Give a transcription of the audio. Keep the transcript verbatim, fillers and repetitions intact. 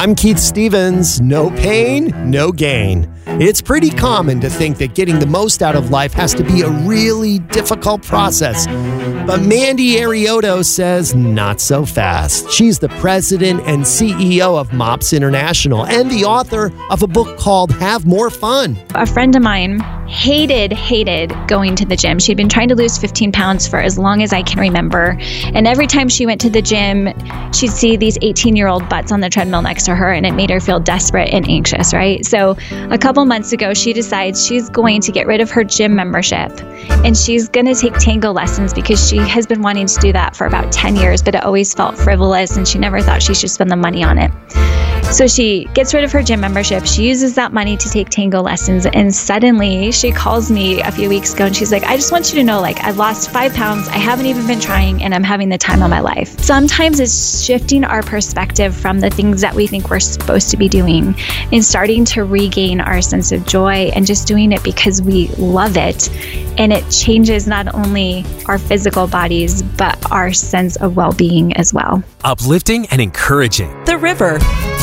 I'm Keith Stevens. No pain, no gain. It's pretty common to think that getting the most out of life has to be a really difficult process. But Mandy Arioto says not so fast. She's the president and C E O of MOPS International and the author of a book called Have More Fun. A friend of mine hated, hated going to the gym. She'd been trying to lose fifteen pounds for as long as I can remember. And every time she went to the gym, she'd see these eighteen-year-old butts on the treadmill next to her, and it made her feel desperate and anxious, right? So a couple months ago, she decides she's going to get rid of her gym membership, and she's going to take tango lessons because she has been wanting to do that for about ten years, but it always felt frivolous, and she never thought she should spend the money on it. So she gets rid of her gym membership. She uses that money to take tango lessons. And suddenly she calls me a few weeks ago and she's like, I just want you to know, like, I've lost five pounds. I haven't even been trying and I'm having the time of my life. Sometimes it's shifting our perspective from the things that we think we're supposed to be doing and starting to regain our sense of joy and just doing it because we love it. And it changes not only our physical bodies, but our sense of well-being as well. Uplifting and encouraging. The River.